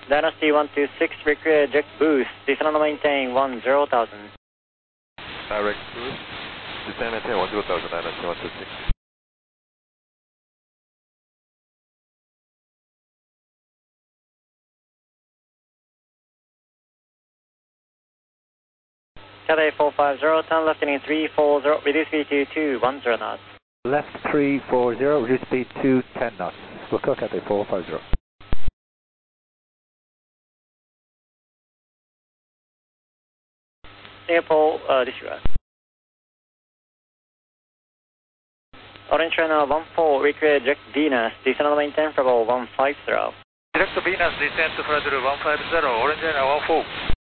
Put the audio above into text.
Dynasty 126, request direct boost, descend and maintain 10,000. Direct boost, descend and maintain 10,000, Dynasty 126. Cathay 450, turn left heading 340, reduce speed to 210 knots. Left 340, reduce speed to 10 knots. Wilco, Cathay 450. Singapore, disregard. Orange China 14, request direct Venus, descend and maintain for 150. Direct Venus, descend to flight 150, Orange China 14.